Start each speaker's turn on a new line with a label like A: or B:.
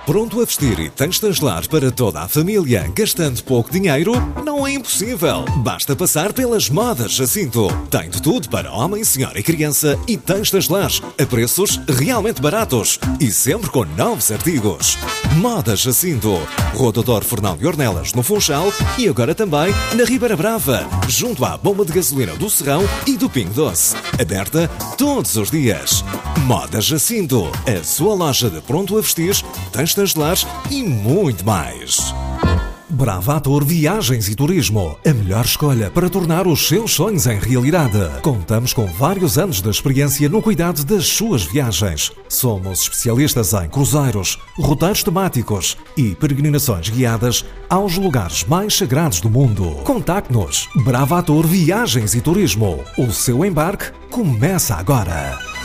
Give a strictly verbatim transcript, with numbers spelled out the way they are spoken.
A: Pronto a vestir e tens de instalar para toda a família, gastando pouco dinheiro? Não é impossível. Basta passar pelas Modas Jacinto. Tem de tudo para homem, senhora e criança e tens de instalar a preços realmente baratos e sempre com novos artigos. Modas Jacinto. Rua Doutor Fernão de Ornelas, no Funchal e agora também na Ribeira Brava, junto à bomba de gasolina do Serrão e do Pingo Doce. Aberta todos os dias. Modas Jacinto. A sua loja de pronto a vestir, tens e muito mais. Bravator Viagens e Turismo, a melhor escolha para tornar os seus sonhos em realidade. Contamos com vários anos de experiência no cuidado das suas viagens. Somos especialistas em cruzeiros, roteiros temáticos e peregrinações guiadas aos lugares mais sagrados do mundo. Contacte-nos. Bravator Viagens e Turismo. O seu embarque começa agora.